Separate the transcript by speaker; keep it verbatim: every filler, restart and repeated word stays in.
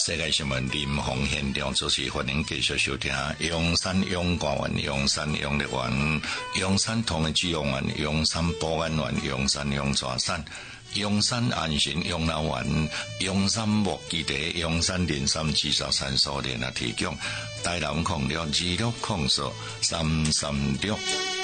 Speaker 1: 世界新闻林鸿现场主持，欢迎继续收听阳山阳光园、阳山阳乐园、阳山同的志愿园、阳山保安园、阳山阳抓山、阳山安心养老园、阳山木基地、阳山林山制造三所联合提供，台南控六二六控数三三六。